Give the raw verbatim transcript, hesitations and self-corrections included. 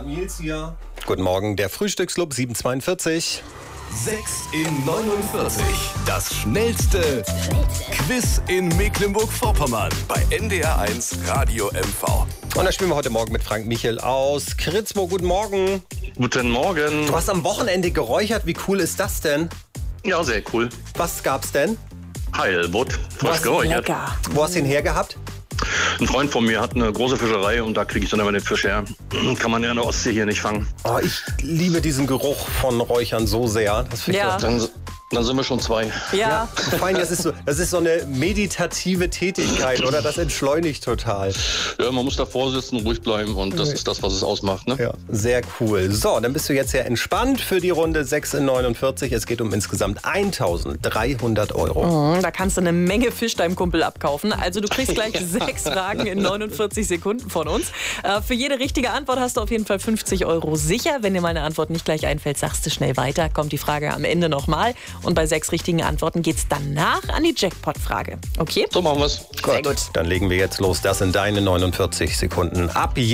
Jan Miels hier. Guten Morgen, der Frühstücksclub sieben zweiundvierzig. sechs in neunundvierzig. Das schnellste Quiz in Mecklenburg-Vorpommern. Bei N D R eins Radio M V. Und da spielen wir heute Morgen mit Frank Michel aus Kritzmo. Guten Morgen. Guten Morgen. Du hast am Wochenende geräuchert. Wie cool ist das denn? Ja, sehr cool. Was gab's denn? Heilbutt, frisch geräuchert. Lecker. Wo hast du ihn hergehabt? Ein Freund von mir hat eine große Fischerei und da kriege ich dann immer den Fisch her. Kann man ja in der Ostsee hier nicht fangen. Oh, ich liebe diesen Geruch von Räuchern so sehr. Das finde ich Ja. so- Dann, dann sind wir schon zwei. Ja. Vor allem, das ist, so, das ist so eine meditative Tätigkeit, oder? Das entschleunigt total. Ja, man muss davor sitzen, ruhig bleiben und das ist das, was es ausmacht. Ne? Ja, sehr cool. So, dann bist du jetzt sehr entspannt für die Runde sechs in neunundvierzig. Es geht um insgesamt eintausenddreihundert Euro. Da kannst du eine Menge Fisch deinem Kumpel abkaufen. Also du kriegst gleich sechs Fragen in neunundvierzig Sekunden von uns. Äh, für jede richtige Antwort hast du auf jeden Fall fünfzig Euro sicher. Wenn dir mal eine Antwort nicht gleich einfällt, sagst du schnell weiter. Kommt die Frage am Ende nochmal. Und bei sechs richtigen Antworten geht's danach an die Jackpot-Frage. Okay? So machen wir's. Gut, dann legen wir jetzt los. Das sind deine neunundvierzig Sekunden. Ab